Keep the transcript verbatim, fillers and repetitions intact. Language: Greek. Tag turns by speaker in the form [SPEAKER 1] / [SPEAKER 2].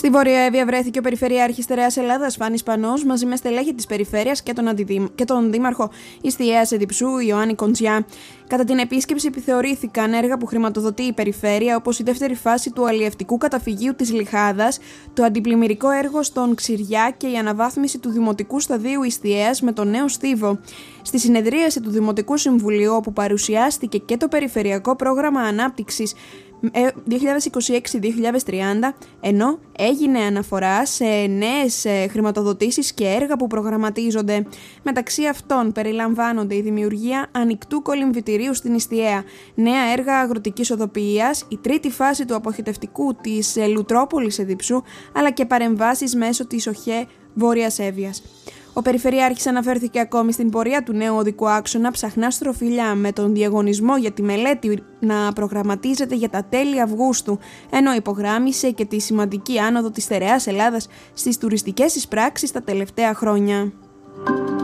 [SPEAKER 1] Στη Βόρεια Εύβοια βρέθηκε ο Περιφερειάρχης Στερεάς Ελλάδας Φάνης Πανός μαζί με στελέχη της Περιφέρειας και τον, αντιδήμ... και τον Δήμαρχο Ιστιαίας Εδιψού Ιωάννη Κοντζιά. Κατά την επίσκεψη επιθεωρήθηκαν έργα που χρηματοδοτεί η Περιφέρεια, όπως η δεύτερη φάση του αλλιευτικού καταφυγίου της Λιχάδας, το αντιπλημμυρικό έργο στον Ξηριά και η αναβάθμιση του Δημοτικού Σταδίου Ιστιαίας με τον νέο στίβο. Στη συνεδρίαση του Δημοτικού Συμβουλίου, όπου παρουσιάστηκε και το Περιφερειακό Πρόγραμμα Ανάπτυξης δύο χιλιάδες είκοσι έξι με δύο χιλιάδες τριάντα, ενώ έγινε αναφορά σε νέες χρηματοδοτήσεις και έργα που προγραμματίζονται. Μεταξύ αυτών περιλαμβάνονται η δημιουργία ανοιχτού κολυμβητηρίου στην Ιστιαία, νέα έργα αγροτικής οδοποιίας, η τρίτη φάση του αποχετευτικού της Λουτρόπολης Εδιψού, αλλά και παρεμβάσεις μέσω της ΟΧΕ Βόρειας Εύβοιας. Ο Περιφερειάρχης αναφέρθηκε ακόμη στην πορεία του νέου οδικού άξονα Ψαχνά Στροφιλιά, με τον διαγωνισμό για τη μελέτη να προγραμματίζεται για τα τέλη Αυγούστου, ενώ υπογράμμισε και τη σημαντική άνοδο της Στερεάς Ελλάδας στις τουριστικές εισπράξεις τα τελευταία χρόνια.